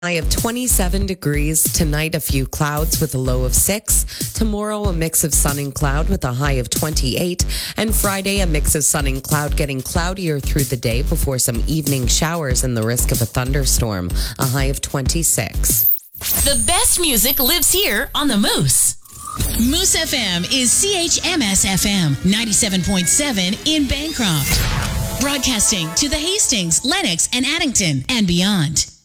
High of 27 degrees. Tonight, a few clouds with a low of 6. Tomorrow, a mix of sun and cloud with a high of 28. And Friday, a mix of sun and cloud, getting cloudier through the day before some evening showers and the risk of a thunderstorm. A high of 26. The best music lives here on the Moose. Moose FM is CHMS FM 97.7 in Bancroft. Broadcasting to the Hastings, Lennox, and Addington and beyond.